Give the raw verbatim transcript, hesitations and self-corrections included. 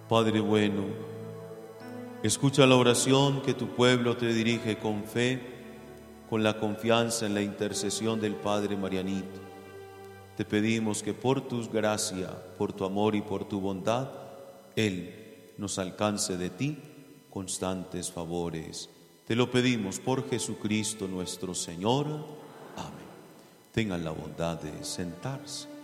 Padre bueno, escucha la oración que tu pueblo te dirige con fe, con la confianza en la intercesión del Padre Marianito. Te pedimos que por tu gracia, por tu amor y por tu bondad, Él nos alcance de ti constantes favores. Te lo pedimos por Jesucristo nuestro Señor. Amén. Tengan la bondad de sentarse.